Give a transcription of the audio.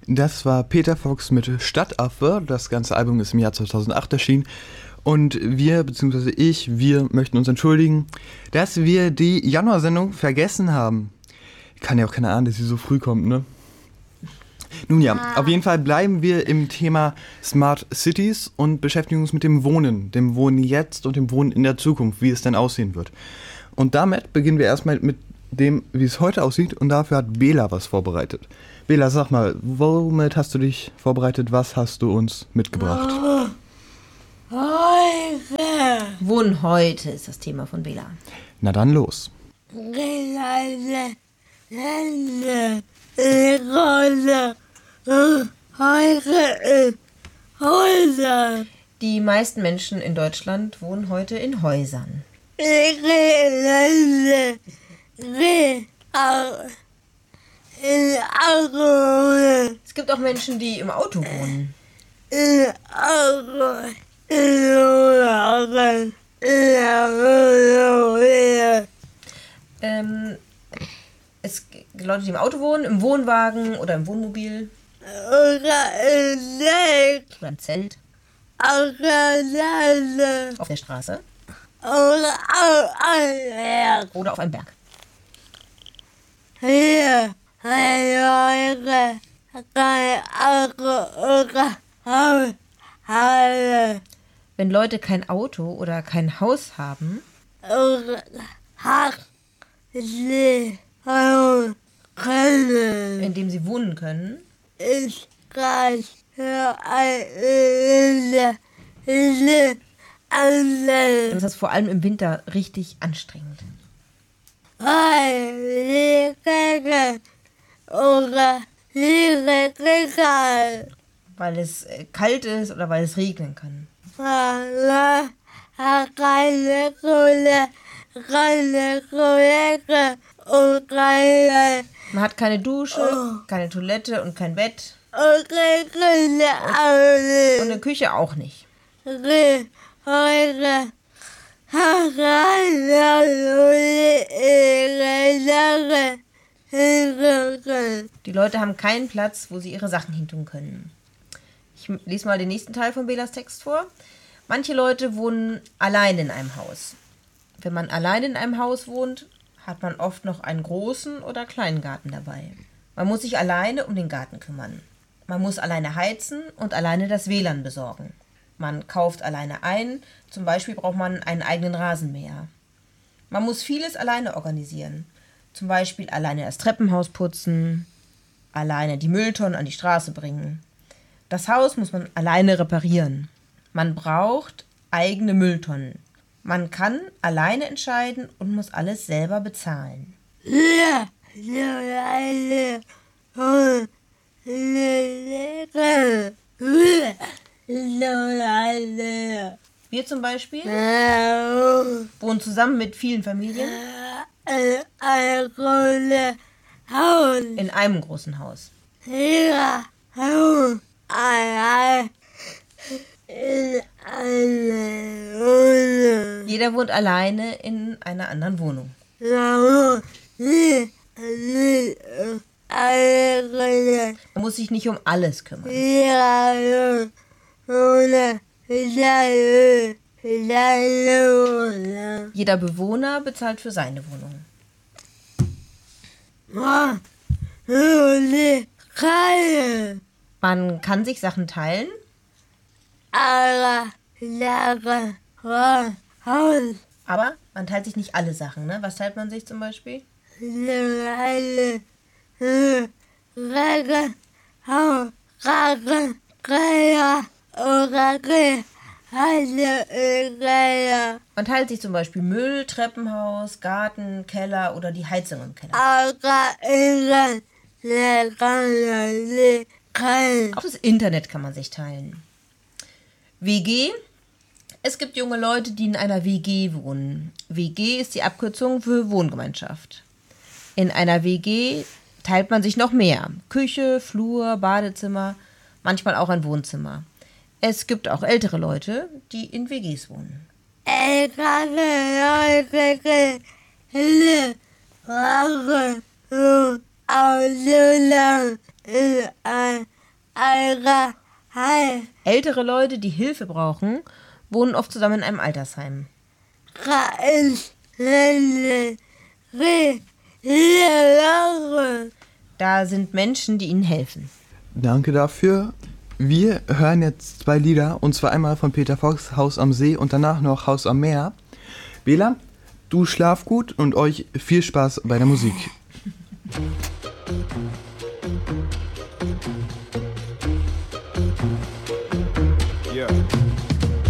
Das war Peter Fox mit Stadtaffe. Das ganze Album ist im Jahr 2008 erschienen. Und wir möchten uns entschuldigen, dass wir die Januarsendung vergessen haben. Kann ja auch keiner ahnen, dass sie so früh kommt, ne? Nun ja, auf jeden Fall bleiben wir im Thema Smart Cities und beschäftigen uns mit dem Wohnen jetzt und dem Wohnen in der Zukunft, wie es denn aussehen wird. Und damit beginnen wir erstmal mit dem, wie es heute aussieht, und dafür hat Bela was vorbereitet. Bela, sag mal, womit hast du dich vorbereitet? Was hast du uns mitgebracht? Heute. Wohnen heute ist das Thema von Bela. Na dann los. Häuser. Die meisten Menschen in Deutschland wohnen heute in Häusern. Es gibt auch Menschen, die im Auto wohnen. Es gibt Leute, die im Auto wohnen, im Wohnwagen oder im Wohnmobil. Oder im Zelt. Auf der Straße. Oder auf einem Berg. Wenn Leute kein Auto oder kein Haus haben, in dem sie wohnen können, dann ist das vor allem im Winter richtig anstrengend. Weil es kalt ist oder weil es regnen kann. Man hat keine Dusche, keine Toilette und kein Bett. Und eine Küche auch nicht. Die Leute haben keinen Platz, wo sie ihre Sachen hin tun können. Ich lese mal den nächsten Teil von Belas Text vor. Manche Leute wohnen allein in einem Haus. Wenn man allein in einem Haus wohnt, hat man oft noch einen großen oder kleinen Garten dabei. Man muss sich alleine um den Garten kümmern. Man muss alleine heizen und alleine das WLAN besorgen. Man kauft alleine ein, zum Beispiel braucht man einen eigenen Rasenmäher. Man muss vieles alleine organisieren. Zum Beispiel alleine das Treppenhaus putzen, alleine die Mülltonnen an die Straße bringen. Das Haus muss man alleine reparieren. Man braucht eigene Mülltonnen. Man kann alleine entscheiden und muss alles selber bezahlen. Wir zum Beispiel wohnen zusammen mit vielen Familien in einem großen Haus. Jeder wohnt alleine in einer anderen Wohnung. Man muss sich nicht um alles kümmern. Jeder Bewohner bezahlt für seine Wohnung. Man kann sich Sachen teilen. Aber man teilt sich nicht alle Sachen, ne? Was teilt man sich zum Beispiel? Man teilt sich zum Beispiel Müll, Treppenhaus, Garten, Keller oder die Heizung im Keller. Auch das Internet kann man sich teilen. WG. Es gibt junge Leute, die in einer WG wohnen. WG ist die Abkürzung für Wohngemeinschaft. In einer WG teilt man sich noch mehr. Küche, Flur, Badezimmer, manchmal auch ein Wohnzimmer. Es gibt auch ältere Leute, die in WGs wohnen. Ältere Leute, die Hilfe brauchen, wohnen oft zusammen in einem Altersheim. Da sind Menschen, die ihnen helfen. Danke dafür. Wir hören jetzt 2 Lieder, und zwar einmal von Peter Fox, Haus am See, und danach noch Haus am Meer. Bela, du schlaf gut und euch viel Spaß bei der Musik.